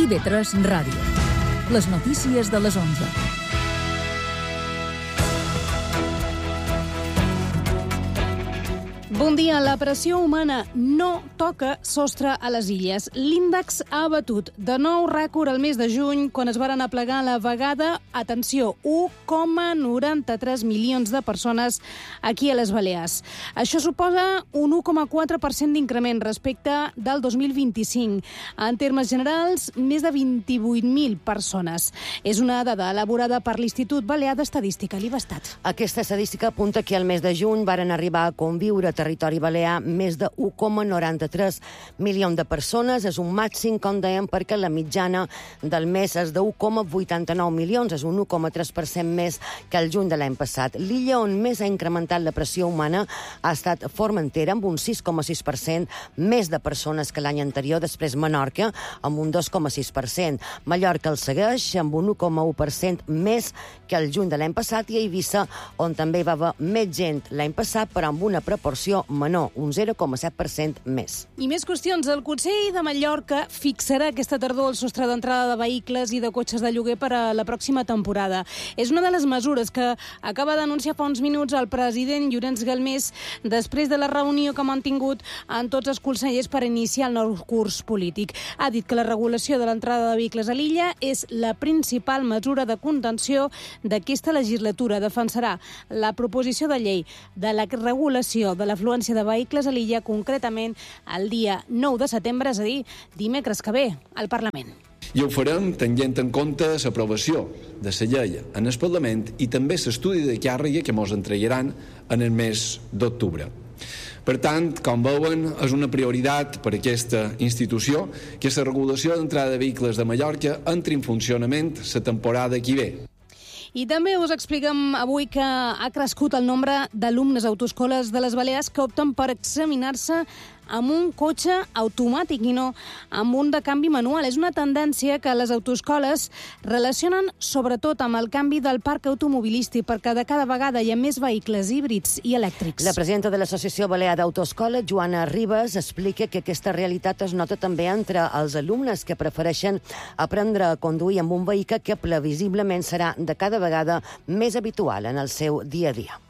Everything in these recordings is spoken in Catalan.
IB3 Ràdio. Les notícies de les 11. Bon dia. La pressió humana no toca sostre a les illes. L'índex ha batut de nou rècord al mes de juny, quan es varen aplegar la vegada, atenció, 1,93 milions de persones aquí a les Balears. Això suposa un 1,4% d'increment respecte del 2025. En termes generals, més de 28.000 persones. És una dada elaborada per l'Institut Balear d'Estadística, l'IBESTAT. Aquesta estadística apunta que al mes de juny varen arribar a conviure a territori balear més de 1,93 milions de persones. És un màxim, com dèiem, perquè la mitjana del mes és de 1,89 milions, és un 1,3% més que el juny de l'any passat. L'illa on més ha incrementat la pressió humana ha estat Formentera, amb un 6,6% més de persones que l'any anterior, després Menorca, amb un 2,6%. Mallorca el segueix, amb un 1,1% més que el juny de l'any passat, i a Eivissa, on també hi va haver més gent l'any passat, però amb una proporció menor, un 0,7% més. I més qüestions. El Consell de Mallorca fixarà aquesta tardor el sostre d'entrada de vehicles i de cotxes de lloguer per a la pròxima temporada. És una de les mesures que acaba d'anunciar fa uns minuts el president Llorenç Galmés després de la reunió que ha mantingut amb tots els consellers per iniciar el nou curs polític. Ha dit que la regulació de l'entrada de vehicles a l'illa és la principal mesura de contenció d'aquesta legislatura. Defensarà la proposició de llei de la regulació de l'afluència de vehicles a l'illa, concretament el dia 9 de setembre, és a dir, dimecres que ve, al Parlament. I ho farem tenint en compte l'aprovació de la llei en el Parlament i també l'estudi de càrrega que ens entregaran en el mes d'octubre. Per tant, com veuen, és una prioritat per a aquesta institució que la regulació d'entrada de vehicles de Mallorca entri en funcionament la temporada que ve. I també us expliquem avui que ha crescut el nombre d'alumnes a autoescoles de les Balears que opten per examinar-se amb un cotxe automàtic i no amb un de canvi manual. És una tendència que les autoescoles relacionen sobretot amb el canvi del parc automobilístic, perquè de cada vegada hi ha més vehicles híbrids i elèctrics. La presidenta de l'Associació Balear d'Autoescola, Joana Ribas, explica que aquesta realitat es nota també entre els alumnes que prefereixen aprendre a conduir amb un vehicle que previsiblement serà de cada vegada més habitual en el seu dia a dia.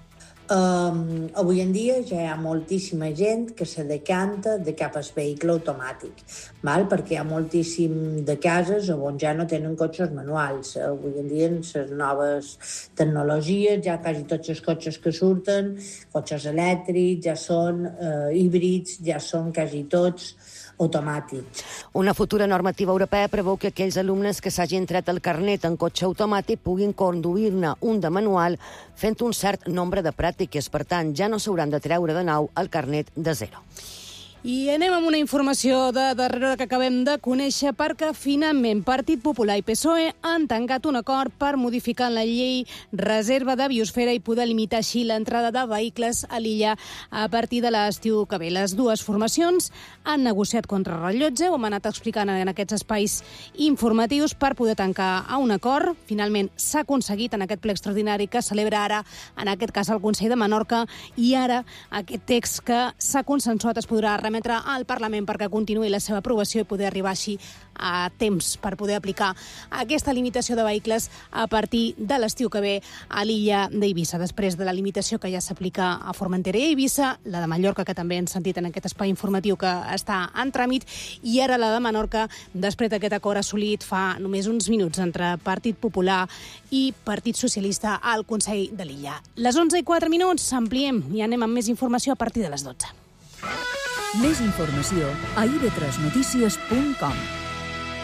Avui en dia ja hi ha moltíssima gent que se decanta de cap al vehicle automàtic, perquè hi ha moltíssim de cases on ja no tenen cotxes manuals. Avui en dia, en les noves tecnologies, ja quasi tots els cotxes que surten, cotxes elèctrics, ja són híbrids, ja són quasi tots automàtics. Una futura normativa europea preveu que aquells alumnes que s'hagin tret el carnet en cotxe automàtic puguin conduir-ne un de manual fent un cert nombre de pràctiques. Per tant, ja no s'hauran de treure de nou el carnet de zero. I anem amb una informació de darrere que acabem de conèixer, perquè finalment Partit Popular i PSOE han tancat un acord per modificar la llei reserva de biosfera i poder limitar així l'entrada de vehicles a l'illa a partir de l'estiu que ve. Les dues formacions han negociat contra rellotge, ho hem anat explicant en aquests espais informatius, per poder tancar a un acord. Finalment s'ha aconseguit en aquest ple extraordinari que celebra ara, en aquest cas, el Consell de Menorca, i ara aquest text que s'ha consensuat es podrà remetre al Parlament perquè continuï la seva aprovació i poder arribar així a temps per poder aplicar aquesta limitació de vehicles a partir de l'estiu que ve a l'illa d'Eivissa. Després de la limitació que ja s'aplica a Formentera i Eivissa, la de Mallorca, que també hem sentit en aquest espai informatiu que està en tràmit, i ara la de Menorca, després d'aquest acord assolit fa només uns minuts entre Partit Popular i Partit Socialista al Consell de l'Illa. Les 11:04, ampliem i anem amb més informació a partir de les 12. Més informació a ib3notícies.com.